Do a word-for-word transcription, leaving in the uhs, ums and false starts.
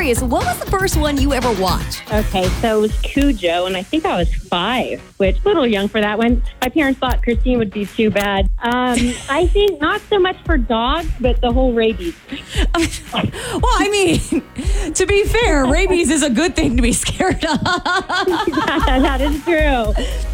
curious, what was the first one you ever watched? Okay, so it was Cujo, and I think I was five, which a little young for that one. My parents thought Christine would be too bad. Um, I think not so much for dogs, but the whole rabies. Well, I mean, to be fair, rabies is a good thing to be scared of. Yeah, that is true.